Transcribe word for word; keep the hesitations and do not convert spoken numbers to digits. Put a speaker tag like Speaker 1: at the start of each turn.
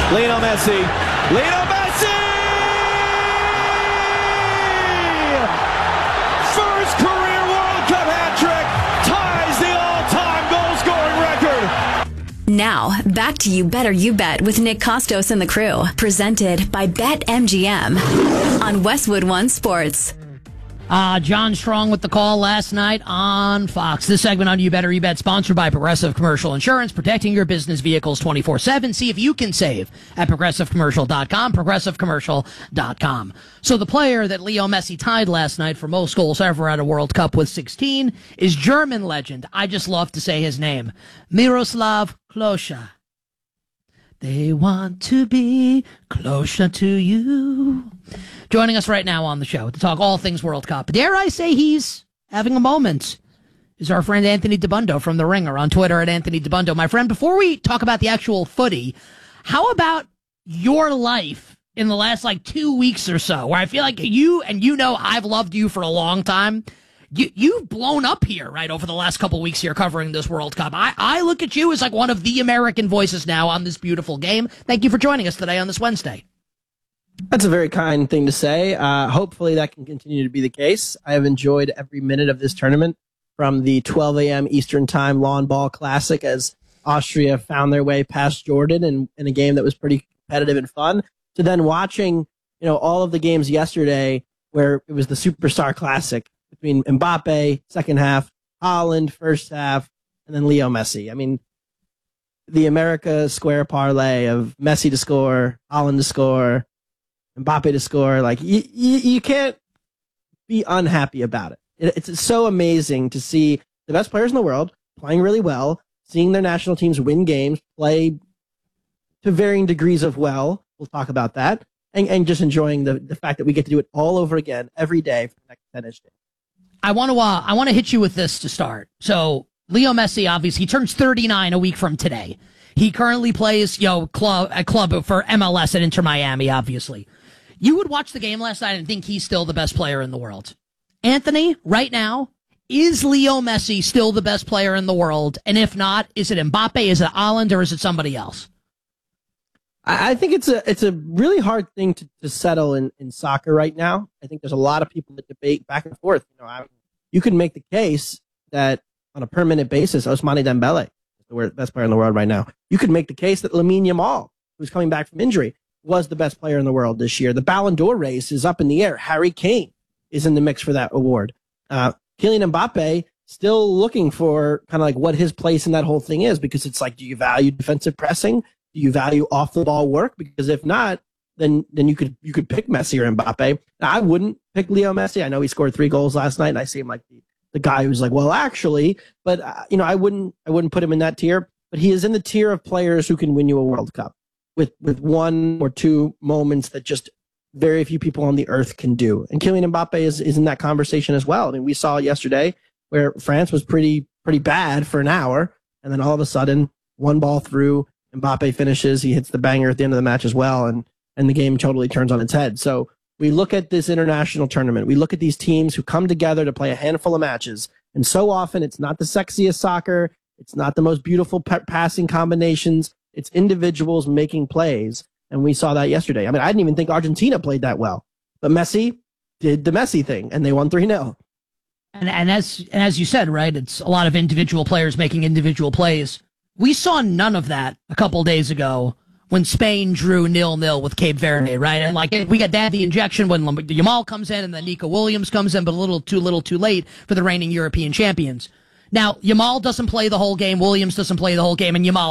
Speaker 1: Lionel Messi. Lionel Messi! First career World Cup hat trick ties the all-time goal scoring record.
Speaker 2: Now, back to You Better You Bet with Nick Costos and the crew. Presented by BetMGM on Westwood One Sports.
Speaker 3: Uh, John Strong with the call last night on Fox. This segment on You Better You Bet, sponsored by Progressive Commercial Insurance, protecting your business vehicles twenty-four seven. See if you can save at progressive commercial dot com, progressive commercial dot com. So the player that Leo Messi tied last night for most goals ever at a World Cup with sixteen is German legend. I just love to say his name, Miroslav Klose. They want to be closer to you. Joining us right now on the show to talk all things World Cup. Dare I say he's having a moment is our friend Anthony Dabbundo from The Ringer on Twitter at Anthony Dabbundo. My friend, before we talk about the actual footy, how about your life in the last like two weeks or so, where I feel like you, and you know I've loved you for a long time, You, you've blown up here, right, over the last couple weeks here covering this World Cup. I, I look at you as like one of the American voices now on this beautiful game. Thank you for joining us today on this Wednesday.
Speaker 4: That's a very kind thing to say. Uh, hopefully that can continue to be the case. I have enjoyed every minute of this tournament, from the twelve a.m. Eastern Time Lawn Ball Classic as Austria found their way past Jordan in, in a game that was pretty competitive and fun, to then watching, you know, all of the games yesterday where it was the Superstar Classic between Mbappe, second half, Haaland, first half, and then Leo Messi. I mean, the America Square parlay of Messi to score, Haaland to score, Mbappe to score, like, you, you, you can't be unhappy about it. it. It's so amazing to see the best players in the world playing really well, seeing their national teams win games, play to varying degrees of well. We'll talk about that. And, and just enjoying the, the fact that we get to do it all over again every day for the next ten-ish days.
Speaker 3: I want to uh, I want to hit you with this to start. So Leo Messi, obviously, he turns thirty-nine a week from today. He currently plays, you know, club a club for M L S at Inter Miami. Obviously, you would watch the game last night and think he's still the best player in the world. Anthony, right now, is Leo Messi still the best player in the world? And if not, is it Mbappe? Is it Haaland? Or is it somebody else?
Speaker 4: I think it's a it's a really hard thing to, to settle in, in soccer right now. I think there's a lot of people that debate back and forth. You know, I, you can make the case that on a permanent basis, Ousmane Dembele is the best player in the world right now. You could make the case that Lamine Yamal, who's coming back from injury, was the best player in the world this year. The Ballon d'Or race is up in the air. Harry Kane is in the mix for that award. Uh, Kylian Mbappe still looking for kind of like what his place in that whole thing is, because it's like, do you value defensive pressing? Do you value off the ball work? Because if not, then then you could you could pick Messi or Mbappe. Now, I wouldn't pick Leo Messi. I know he scored three goals last night, and I see him like the, the guy who's like, well, actually, but uh, you know, I wouldn't I wouldn't put him in that tier. But he is in the tier of players who can win you a World Cup with with one or two moments that just very few people on the earth can do. And Kylian Mbappe is is in that conversation as well. I mean, we saw yesterday where France was pretty pretty bad for an hour, and then all of a sudden, one ball through, Mbappe finishes, he hits the banger at the end of the match as well, and, and the game totally turns on its head. So we look at this international tournament, we look at these teams who come together to play a handful of matches, and so often it's not the sexiest soccer, it's not the most beautiful p- passing combinations, it's individuals making plays, and we saw that yesterday. I mean, I didn't even think Argentina played that well, but Messi did the Messi thing, and they won three nil.
Speaker 3: And, and, as, and as you said, right, it's a lot of individual players making individual plays. We saw none of that a couple days ago when Spain drew nil-nil with Cape Verde, right? And like we got that the injection when Yamal comes in and then Nico Williams comes in, but a little too little too late for the reigning European champions. Now, Yamal doesn't play the whole game, Williams doesn't play the whole game, and Yamal